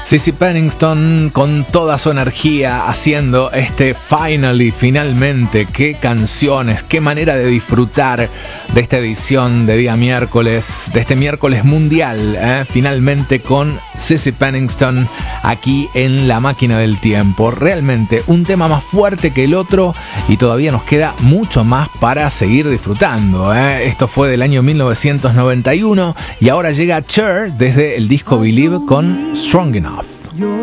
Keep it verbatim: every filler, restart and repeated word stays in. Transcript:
Sissy Penningston con toda su energía haciendo este Finally, finalmente. Qué canciones, qué manera de disfrutar de esta edición de día miércoles, de este miércoles mundial, ¿eh? Finalmente con Sissy Penningston aquí en La Máquina del Tiempo. Realmente un tema más fuerte que el otro y todavía nos queda mucho más para seguir disfrutando, ¿eh? Esto fue del año mil novecientos noventa y uno y ahora llega Cher desde el disco Believe con Strong Enough.